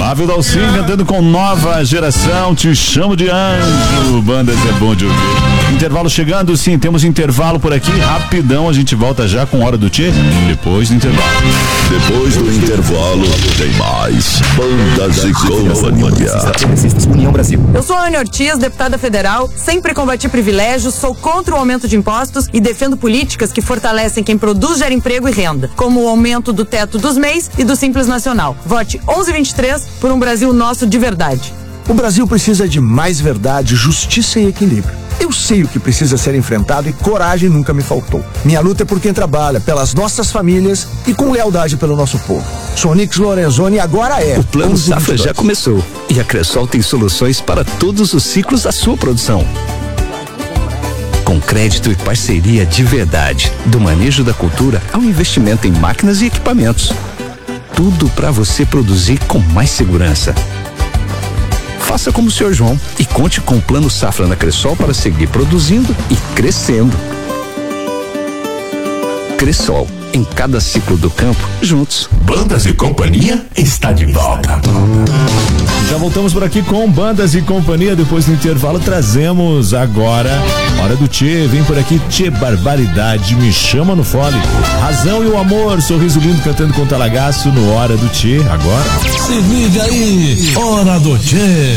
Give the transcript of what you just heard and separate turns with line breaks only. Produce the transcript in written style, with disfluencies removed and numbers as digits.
Flávio Dalcin cantando com Nova Geração, Te Chamo de Anjo. Bandas é bom de ouvir. Intervalo chegando, sim, temos intervalo por aqui. Rapidão, a gente volta já com Hora do Tchê, depois do intervalo.
Depois do intervalo, tem mais Bandas e Companhia.
União Brasil.
Eu sou a Ana Ortiz, deputada federal, sempre combati privilégios, sou contra o aumento de impostos e defendo políticas que fortalecem quem produz, gera emprego e renda, como o aumento do teto dos MEIs e do Simples Nacional. Vote 1123 por um Brasil nosso de verdade.
O Brasil precisa de mais verdade, justiça e equilíbrio. Eu sei o que precisa ser enfrentado e coragem nunca me faltou. Minha luta é por quem trabalha, pelas nossas famílias e com lealdade pelo nosso povo. Sou Nix Lorenzoni e agora é...
O Plano Safra já começou e a Cressol tem soluções para todos os ciclos da sua produção. Com crédito e parceria de verdade, do manejo da cultura ao investimento em máquinas e equipamentos. Tudo para você produzir com mais segurança. Faça como o Sr. João e conte com o Plano Safra na Cressol para seguir produzindo e crescendo. Cressol, em cada ciclo do campo, juntos.
Bandas e Companhia está de volta.
Já voltamos por aqui com Bandas e Companhia. Depois do intervalo trazemos agora Hora do Tchê. Vem por aqui, Tchê Barbaridade, Me Chama no Fole. Razão e o Amor, Sorriso Lindo cantando com Talagaço no Hora do Tchê. Agora
se liga aí, Hora do Tchê.